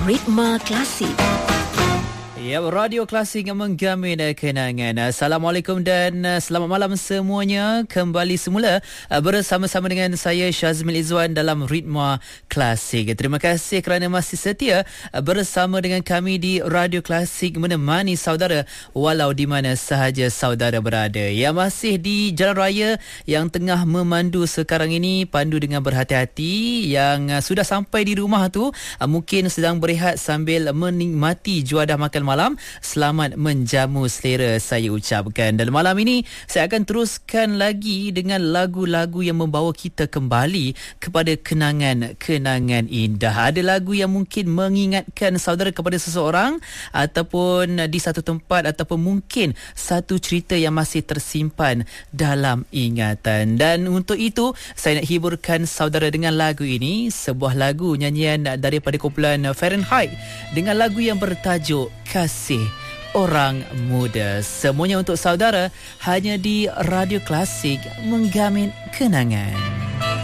Ritma Klasik. Ya, Radio Klasik yang menggamin kenangan. Assalamualaikum dan selamat malam semuanya. Kembali semula bersama-sama dengan saya Syazmil Izzuan dalam Ritma Klasik. Terima kasih kerana masih setia bersama dengan kami di Radio Klasik, menemani saudara walau di mana sahaja saudara berada. Ya, masih di jalan raya yang tengah memandu sekarang ini, pandu dengan berhati-hati. Yang sudah sampai di rumah tu mungkin sedang berehat sambil menikmati juadah makan malam. Selamat menjamu selera, saya ucapkan. Dan malam ini saya akan teruskan lagi dengan lagu-lagu yang membawa kita kembali kepada kenangan-kenangan indah. Ada lagu yang mungkin mengingatkan saudara kepada seseorang ataupun di satu tempat, ataupun mungkin satu cerita yang masih tersimpan dalam ingatan. Dan untuk itu saya nak hiburkan saudara dengan lagu ini, sebuah lagu nyanyian daripada kumpulan Fahrenheit dengan lagu yang bertajuk Kasih Orang Muda. Semuanya untuk saudara hanya di Radio Klasik, menggamin kenangan.